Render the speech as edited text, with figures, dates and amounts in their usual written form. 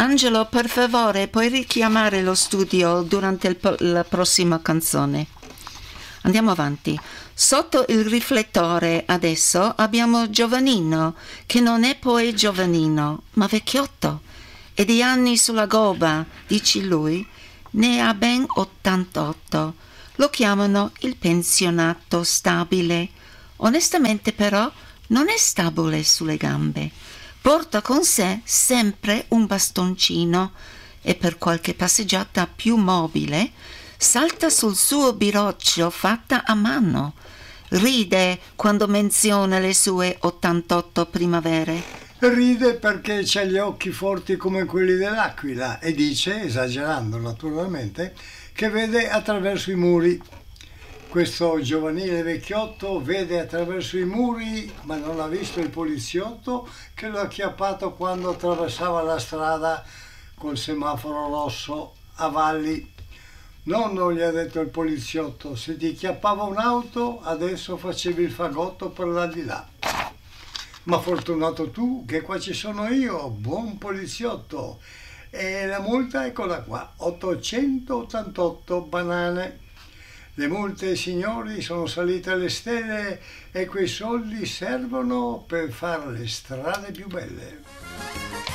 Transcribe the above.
Angelo, per favore, puoi richiamare lo studio durante la prossima canzone? Andiamo avanti. Sotto il riflettore adesso abbiamo Giovannino, che non è poi giovanino, ma vecchiotto. E di anni sulla gobba, dici lui, ne ha ben 88. Lo chiamano il pensionato stabile. Onestamente però non è stabile sulle gambe. Porta con sé sempre un bastoncino e per qualche passeggiata più mobile salta sul suo biroccio fatta a mano. Ride quando menziona le sue 88 primavere. Ride perché c'ha gli occhi forti come quelli dell'aquila e dice, esagerando naturalmente, che vede attraverso i muri. Questo giovanile vecchiotto vede attraverso i muri, ma non ha visto il poliziotto che lo ha acchiappato quando attraversava la strada col semaforo rosso a Valli. No, non gli ha detto il poliziotto, se ti chiappava un'auto adesso facevi il fagotto per l'aldilà. Ma fortunato tu che qua ci sono io, buon poliziotto. E la multa eccola qua, 888 banane. Le multe, signori, sono salite alle stelle e quei soldi servono per fare le strade più belle.